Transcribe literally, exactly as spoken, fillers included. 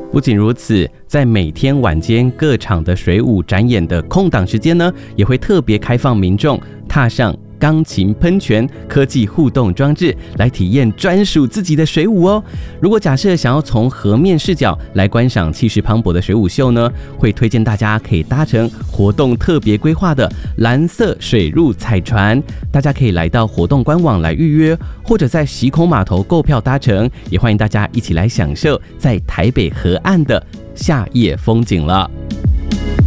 不仅如此，在每天晚间各场的水舞展演的空档时间呢，也会特别开放民众踏上钢琴喷泉科技互动装置，来体验专属自己的水舞哦。如果假设想要从河面视角来观赏气势磅礴的水舞秀呢，会推荐大家可以搭乘活动特别规划的蓝色水入彩船，大家可以来到活动官网来预约，或者在溪口码头购票搭乘，也欢迎大家一起来享受在台北河岸的夏夜风景了。